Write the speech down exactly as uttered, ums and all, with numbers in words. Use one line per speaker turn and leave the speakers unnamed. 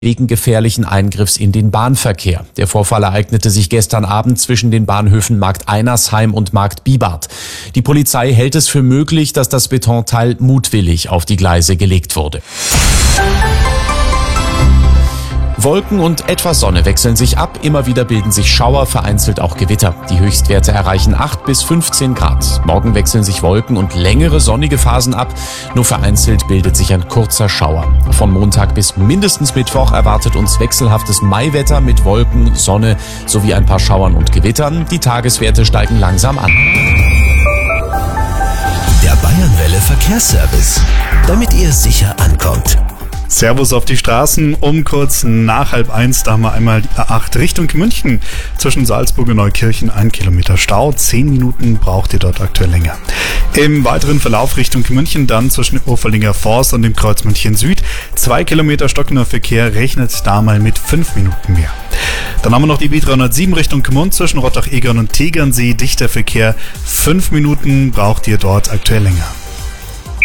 wegen gefährlichen Eingriffs in den Bahnverkehr. Der Vorfall ereignete sich gestern Abend zwischen den Bahnhöfen Markt Einersheim und Markt Bibart. Die Polizei hält es für möglich, dass das Betonteil mutwillig auf die Gleise gelegt wurde. Wolken und etwas Sonne wechseln sich ab, immer wieder bilden sich Schauer, vereinzelt auch Gewitter. Die Höchstwerte erreichen acht bis fünfzehn Grad. Morgen wechseln sich Wolken und längere sonnige Phasen ab, nur vereinzelt bildet sich ein kurzer Schauer. Von Montag bis mindestens Mittwoch erwartet uns wechselhaftes Maiwetter mit Wolken, Sonne sowie ein paar Schauern und Gewittern. Die Tageswerte steigen langsam an.
Der Bayernwelle Verkehrsservice, damit ihr sicher ankommt.
Servus auf die Straßen, um kurz nach halb eins, da haben wir einmal die A acht Richtung München. Zwischen Salzburg und Neukirchen ein Kilometer Stau, zehn Minuten braucht ihr dort aktuell länger. Im weiteren Verlauf Richtung München dann zwischen dem Urverlinger Forst und dem Kreuz München Süd, zwei Kilometer stockender Verkehr, rechnet da mal mit fünf Minuten mehr. Dann haben wir noch die B dreihundertsieben Richtung Gmund zwischen Rottach-Egern und Tegernsee, dichter Verkehr, fünf Minuten braucht ihr dort aktuell länger.